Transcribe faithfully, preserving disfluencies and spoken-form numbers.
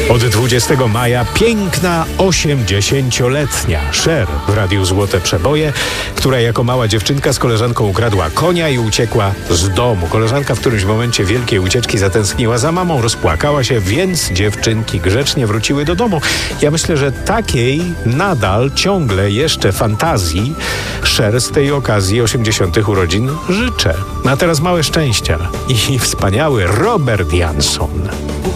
Od dwudziestego maja piękna osiemdziesięcioletnia Cher w Radiu Złote Przeboje, która jako mała dziewczynka z koleżanką ukradła konia i uciekła z domu. Koleżanka w którymś momencie wielkiej ucieczki zatęskniła za mamą, rozpłakała się, więc dziewczynki grzecznie wróciły do domu. Ja myślę, że takiej nadal ciągle jeszcze fantazji Cher z tej okazji osiemdziesiątych urodzin życzę. A teraz małe szczęścia i wspaniały Robert Jansson.